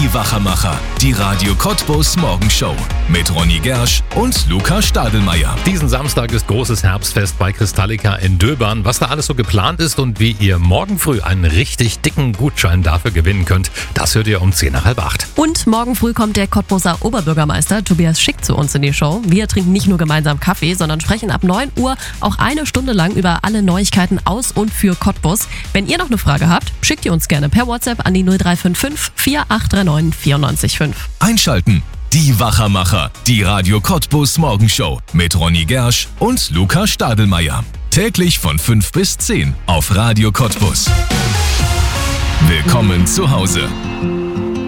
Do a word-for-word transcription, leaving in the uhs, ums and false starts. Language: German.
Die Wachermacher, die Radio Cottbus Morgenshow mit Ronny Gersch und Luca Stadelmeier. Diesen Samstag ist großes Herbstfest bei Kristallica in Döbern. Was da alles so geplant ist und wie ihr morgen früh einen richtig dicken Gutschein dafür gewinnen könnt, das hört ihr um zehn nach halb acht. Und morgen früh kommt der Cottbuser Oberbürgermeister Tobias Schick zu uns in die Show. Wir trinken nicht nur gemeinsam Kaffee, sondern sprechen ab neun Uhr auch eine Stunde lang über alle Neuigkeiten aus und für Cottbus. Wenn ihr noch eine Frage habt, schickt ihr uns gerne per WhatsApp an die null drei fünf fünf vier acht drei neun vier neun fünf. Einschalten. Die Wachermacher, die Radio Cottbus Morgenshow mit Ronny Gersch und Luca Stadelmeier. Täglich von fünf bis zehn auf Radio Cottbus. Willkommen zu Hause.